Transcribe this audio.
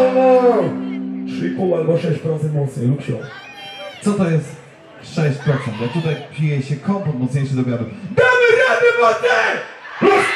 3,5 albo 6% mocniej, Luksio. Co to jest 6%? Ja tutaj pije się kompot mocniejszy do obiadu. Damy radę, Wojtek!